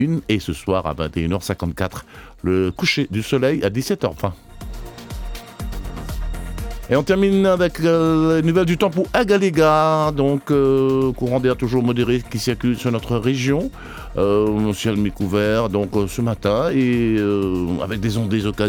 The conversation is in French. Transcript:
et ce soir à 21h54, le coucher du soleil à 17h20. Et on termine avec les nouvelles du temps pour Agalega, donc courant d'air toujours modéré qui circule sur notre région, ciel mi-couvert donc ce matin et avec des ondées occasionnelles